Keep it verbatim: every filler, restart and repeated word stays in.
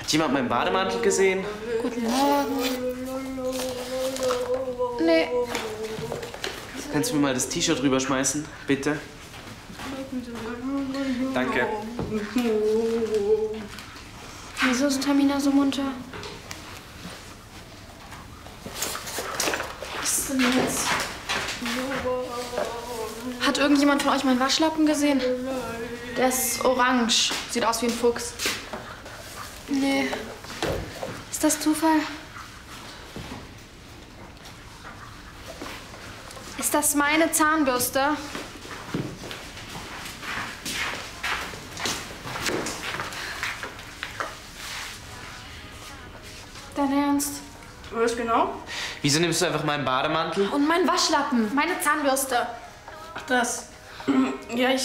Hat jemand meinen Bademantel gesehen? Guten Morgen. Nee. Kannst du mir mal das T-Shirt rüberschmeißen, bitte? Danke. Wieso ist Tamina so munter? Was ist denn jetzt? Hat irgendjemand von euch meinen Waschlappen gesehen? Der ist orange. Sieht aus wie ein Fuchs. Nee. Ist das Zufall? Ist das meine Zahnbürste? Dein Ernst? Was genau? Wieso nimmst du einfach meinen Bademantel? Und mein Waschlappen, meine Zahnbürste. Ach, das. Ja, ich